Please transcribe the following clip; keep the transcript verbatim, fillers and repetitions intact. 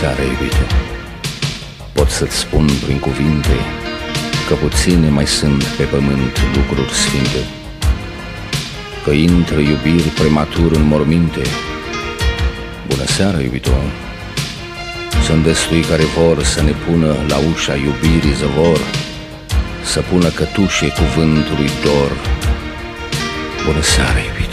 seara, iubito. Pot să-ți spun prin cuvinte că puține mai sunt pe pământ lucruri sfinte, că intră iubiri prematur în morminte. Bună seara, iubito. Sunt destui care vor să ne pună la ușa iubirii zăvor, să pună cătușe cuvântului dor. Bună seara, iubito.